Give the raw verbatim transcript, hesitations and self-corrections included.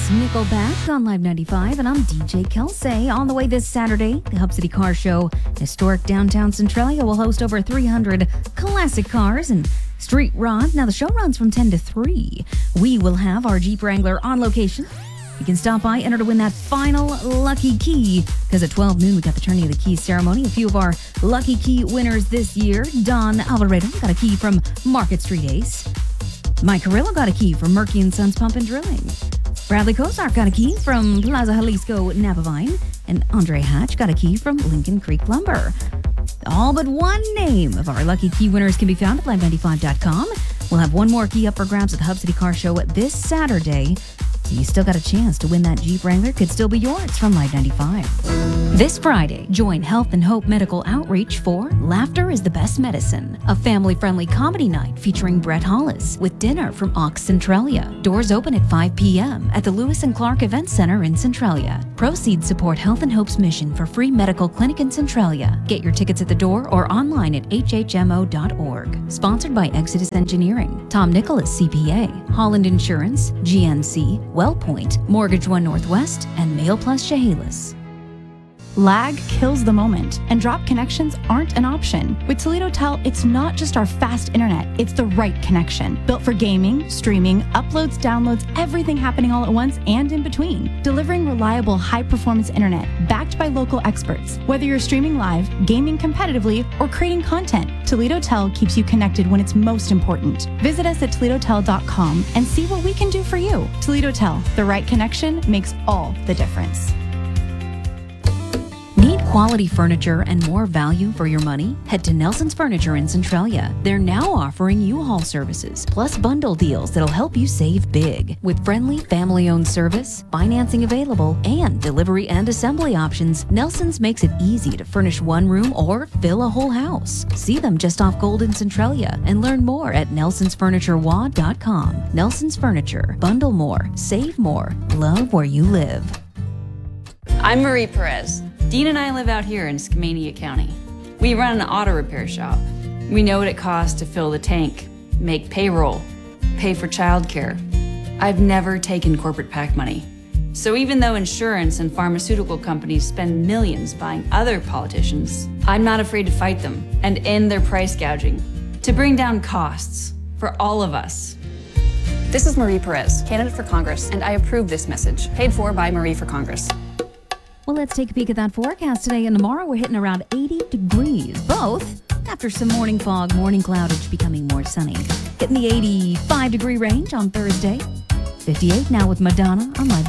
It's Nickelback on Live ninety-five, and I'm D J Kelsey. On the way this Saturday, the Hub City Car Show, historic downtown Centralia, will host over three hundred classic cars and street rods. Now, the show runs from ten to three. We will have our Jeep Wrangler on location. You can stop by, enter to win that final lucky key, because at twelve noon, we got the turning of the keys ceremony. A few of our lucky key winners this year. Don Alvarado got a key from Market Street Ace. Mike Carrillo got a key from Murky and Sons Pump and Drilling. Bradley Kozark got a key from Plaza Jalisco Napavine. And Andre Hatch got a key from Lincoln Creek Lumber. All but one name of our lucky key winners can be found at live ninety-five dot com. We'll have one more key up for grabs at the Hub City Car Show this Saturday. So you still got a chance to win that Jeep Wrangler. Could still be yours from Live ninety-five. This Friday, join Health and Hope Medical Outreach for Laughter is the Best Medicine, a family-friendly comedy night featuring Brett Hollis with dinner from Ox Centralia. Doors open at five p.m. at the Lewis and Clark Event Center in Centralia. Proceeds support Health and Hope's mission for free medical clinic in Centralia. Get your tickets at the door or online at h h m o dot org. Sponsored by Exodus Engineering, Tom Nicholas C P A, Holland Insurance, G N C, WellPoint, Mortgage One Northwest, and Mail Plus Chehalis. Lag kills the moment, and drop connections aren't an option. With Toledo Tel, it's not just our fast internet, it's the right connection. Built for gaming, streaming, uploads, downloads, everything happening all at once and in between. Delivering reliable, high-performance internet, backed by local experts. Whether you're streaming live, gaming competitively, or creating content, Toledo Tel keeps you connected when it's most important. Visit us at toledo tel dot com and see what we can do for you. Toledo Tel, the right connection makes all the difference. Need quality furniture and more value for your money? Head to Nelson's Furniture in Centralia. They're now offering U-Haul services, plus bundle deals that'll help you save big. With friendly, family-owned service, financing available, and delivery and assembly options, Nelson's makes it easy to furnish one room or fill a whole house. See them just off Golden Centralia and learn more at nelsons furniture w a dot com. Nelson's Furniture. Bundle more, save more, love where you live. I'm Marie Perez. Dean and I live out here in Skamania County. We run an auto repair shop. We know what it costs to fill the tank, make payroll, pay for childcare. I've never taken corporate PAC money. So even though insurance and pharmaceutical companies spend millions buying other politicians, I'm not afraid to fight them and end their price gouging to bring down costs for all of us. This is Marie Perez, candidate for Congress, and I approve this message, paid for by Marie for Congress. Well, let's take a peek at that forecast today and tomorrow. We're hitting around eighty degrees, both after some morning fog, morning cloudage becoming more sunny. Hitting the eighty-five degree range on Thursday. fifty-eight now with Madonna on Live